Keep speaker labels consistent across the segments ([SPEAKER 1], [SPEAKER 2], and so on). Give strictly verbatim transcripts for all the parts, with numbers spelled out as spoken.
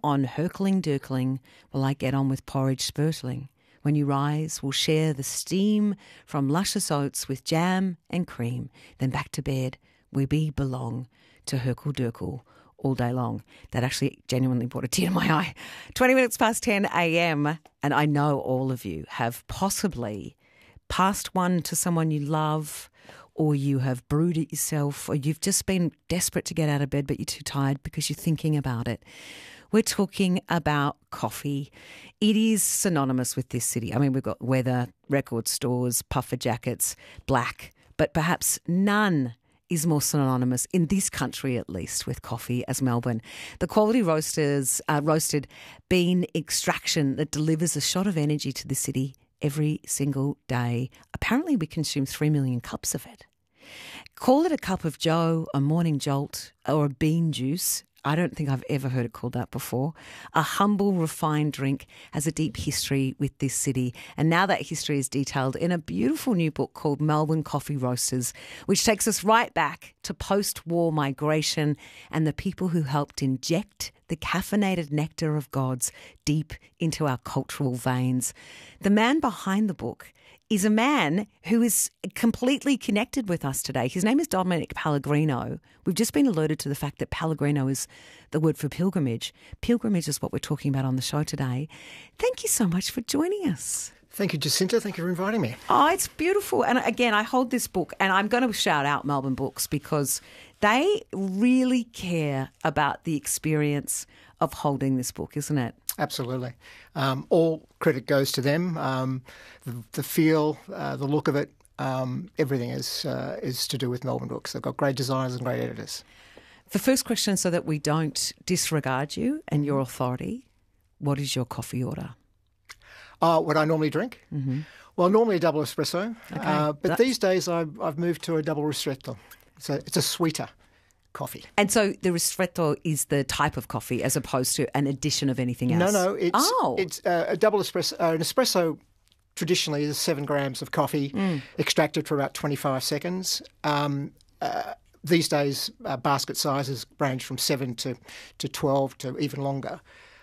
[SPEAKER 1] on Herkling Dirkling will I get on with porridge spurtling. When you rise, we'll share the steam from luscious oats with jam and cream. Then back to bed, we be belong to Herkle Dirkle all day long. That actually genuinely brought a tear to my eye. twenty minutes past ten a.m. and I know all of you have possibly passed one to someone you love, or you have brewed it yourself, or you've just been desperate to get out of bed but you're too tired because you're thinking about it. We're talking about coffee. It is synonymous with this city. I mean, we've got weather, record stores, puffer jackets, black, but perhaps none is more synonymous, in this country at least, with coffee as Melbourne. The quality roasters, uh, roasted bean extraction that delivers a shot of energy to the city every single day. Apparently we consume three million cups of it. Call it a cup of joe, a morning jolt, or a bean juice. I don't think I've ever heard it called that before. A humble, refined drink has a deep history with this city. And now that history is detailed in a beautiful new book called Melbourne Coffee Roasters, which takes us right back to post-war migration and the people who helped inject the caffeinated nectar of gods deep into our cultural veins. The man behind the book is a man who is completely connected with us today. His name is Dominic Pellegrino. We've just been alerted to the fact that Pellegrino is the word for pilgrimage. Pilgrimage is what we're talking about on the show today. Thank you so much for joining us.
[SPEAKER 2] Thank you, Jacinta. Thank you for inviting me.
[SPEAKER 1] Oh, it's beautiful. And again, I hold this book, and I'm going to shout out Melbourne Books because they really care about the experience of holding this book, isn't it?
[SPEAKER 2] Absolutely. Um, all credit goes to them. Um, the, the feel, uh, the look of it, um, everything is uh, is to do with Melbourne Books. They've got great designers and great editors.
[SPEAKER 1] The first question, so that we don't disregard you and your authority, what is your coffee order?
[SPEAKER 2] Uh, what I normally drink?
[SPEAKER 1] Mm-hmm.
[SPEAKER 2] Well, normally a double espresso.
[SPEAKER 1] Okay.
[SPEAKER 2] Uh, but
[SPEAKER 1] That-
[SPEAKER 2] these days I've, I've moved to a double ristretto. It's a, it's a sweeter coffee.
[SPEAKER 1] And so the ristretto is the type of coffee as opposed to an addition of anything
[SPEAKER 2] No,
[SPEAKER 1] else?
[SPEAKER 2] no. It's,
[SPEAKER 1] oh.
[SPEAKER 2] it's uh, a double espresso. Uh, an espresso traditionally is seven grams of coffee
[SPEAKER 1] Mm.
[SPEAKER 2] extracted for about twenty-five seconds. Um, uh, these days, uh, basket sizes range from seven to, to twelve to even longer.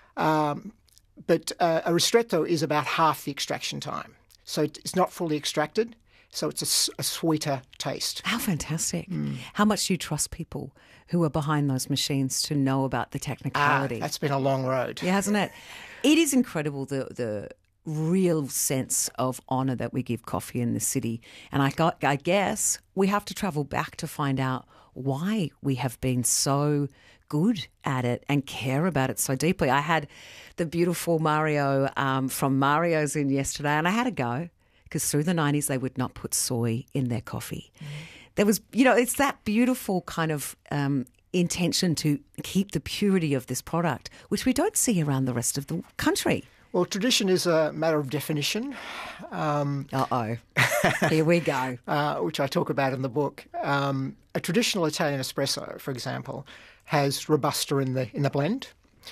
[SPEAKER 2] Um, but uh, a ristretto is about half the extraction time. So it's not fully extracted. So it's a, s- a sweeter taste.
[SPEAKER 1] How fantastic.
[SPEAKER 2] Mm.
[SPEAKER 1] How much do you trust people who are behind those machines to know about the
[SPEAKER 2] Ah,
[SPEAKER 1] technicality?
[SPEAKER 2] that's been a long road.
[SPEAKER 1] Yeah, hasn't it? It is incredible, the the real sense of honour that we give coffee in the city. And I, got, I guess we have to travel back to find out why we have been so good at it and care about it so deeply. I had the beautiful Mario um, from Mario's in yesterday, and I had a go because through the nineties they would not put soy in their coffee. Mm. There was, you know, it's that beautiful kind of um, intention to keep the purity of this product, which we don't see around the rest of the country.
[SPEAKER 2] Well, tradition is a matter of definition. Um,
[SPEAKER 1] Uh-oh. Here we go.
[SPEAKER 2] uh, which I talk about in the book. Um, a traditional Italian espresso, for example, has Robusta in the in the blend,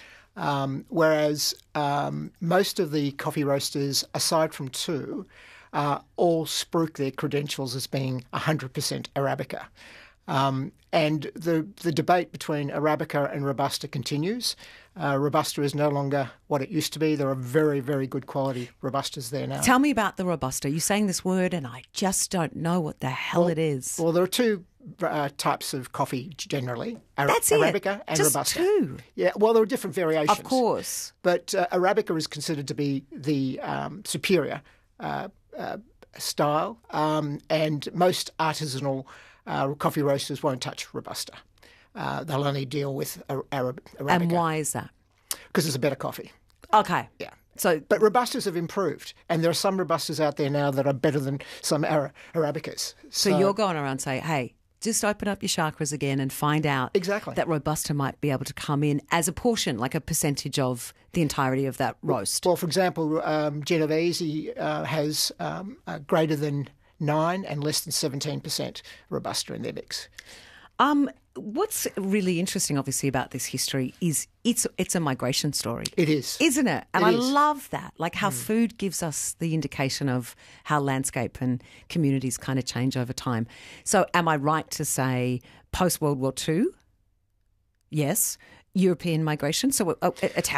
[SPEAKER 2] um, whereas um, most of the coffee roasters, aside from two, uh, all spruik their credentials as being one hundred percent Arabica. Um, and the the debate between Arabica and Robusta continues. Uh, Robusta is no longer what it used to be. There are very, very good quality Robustas there now.
[SPEAKER 1] Tell me about the Robusta. You're saying this word and I just don't know what the hell
[SPEAKER 2] well,
[SPEAKER 1] it is.
[SPEAKER 2] Well, there are two uh, types of coffee generally. Ara-
[SPEAKER 1] That's it.
[SPEAKER 2] Arabica and
[SPEAKER 1] Just
[SPEAKER 2] Robusta.
[SPEAKER 1] two.
[SPEAKER 2] Yeah, well, there are different variations.
[SPEAKER 1] Of course.
[SPEAKER 2] But uh, Arabica is considered to be the um, superior uh, uh, style, um, and most artisanal uh, coffee roasters won't touch Robusta. Uh, they'll only deal with Arab, Arabica.
[SPEAKER 1] And why is that?
[SPEAKER 2] Because it's a better coffee.
[SPEAKER 1] Okay.
[SPEAKER 2] Yeah.
[SPEAKER 1] So,
[SPEAKER 2] But Robustas have improved, and there are some Robustas out there now that are better than some Ara- Arabicas.
[SPEAKER 1] so you're going around saying, hey, just open up your chakras again and find out
[SPEAKER 2] Exactly.
[SPEAKER 1] that Robusta might be able to come in as a portion, like a percentage of the entirety of that roast.
[SPEAKER 2] Well, for example, um, Genovese uh, has um, uh, greater than nine and less than seventeen percent Robusta in their mix.
[SPEAKER 1] Um, what's really interesting, obviously, about this history is it's it's a migration story.
[SPEAKER 2] It is.
[SPEAKER 1] Isn't it? And
[SPEAKER 2] It
[SPEAKER 1] I
[SPEAKER 2] is.
[SPEAKER 1] love that, like how food gives us the indication of how landscape and communities kind of change over time. So am I right to say post-World War Two, yes, European migration, so uh, Italian